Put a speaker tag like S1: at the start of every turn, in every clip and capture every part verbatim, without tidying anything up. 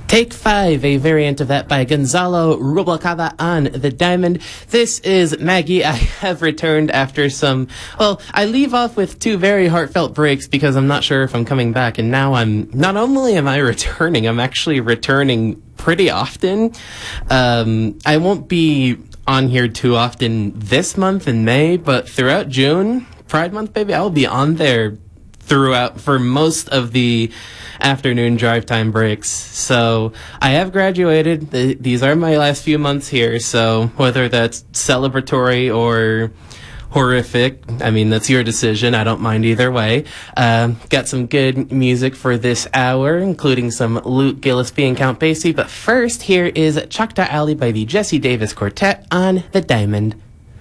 S1: Take Five, a variant of that by Gonzalo Rubalcaba on The Diamond. This is Maggie. I have returned after some, well, I leave off with two very heartfelt breaks because I'm not sure if I'm coming back. And now I'm, not only am I returning, I'm actually returning pretty often. Um, I won't be on here too often this month in May, but throughout June, Pride Month, baby, I'll be on there throughout for most of the afternoon drive time breaks. So I have graduated. The, these are my last few months here. So whether that's celebratory or horrific, I mean, that's your decision. I don't mind either way. Uh, got some good music for this hour, including some Luke Gillespie and Count Basie. But first, here is Choctaw Alley by the Jesse Davis Quartet on The Diamond.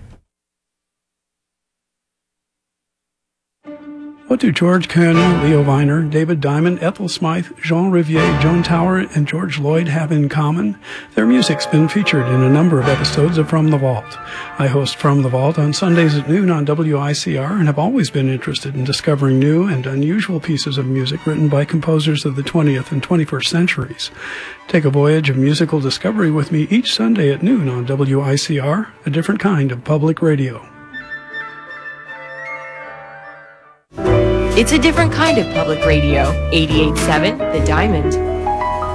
S2: What do George Kerner, Leo Viner, David Diamond, Ethel Smythe, Jean Riviere, Joan Tower, and George Lloyd have in common? Their music's been featured in a number of episodes of From the Vault. I host From the Vault on Sundays at noon on W I C R and have always been interested in discovering new and unusual pieces of music written by composers of the twentieth and twenty-first centuries. Take a voyage of musical discovery with me each Sunday at noon on W I C R, a different kind of public radio.
S3: It's a different kind of public radio. eighty-eight point seven The Diamond.